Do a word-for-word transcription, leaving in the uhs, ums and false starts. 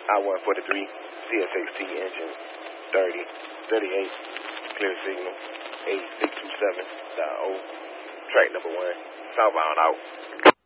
I one forty-three, C S X T engine, thirty, thirty-eight, clear signal, eight six two seven dot O, track number one, southbound out.